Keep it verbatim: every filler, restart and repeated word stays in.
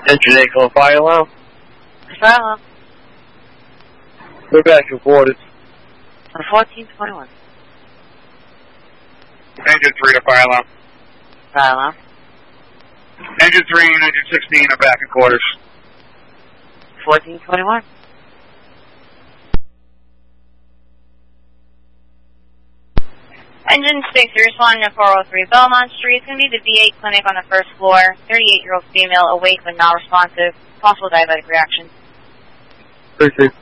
Engine eight, call fire alarm. Fire alarm. We're back to quarters. On fourteen twenty-one. Engine three to fire alarm. Fire alarm. Engine three and engine sixteen are back in quarters. fourteen twenty-one. Engine six, you're responding to four oh three Belmont Street. It's going to be the V eight clinic on the first floor. thirty-eight-year-old female, awake but not responsive. Possible diabetic reaction. Precinct.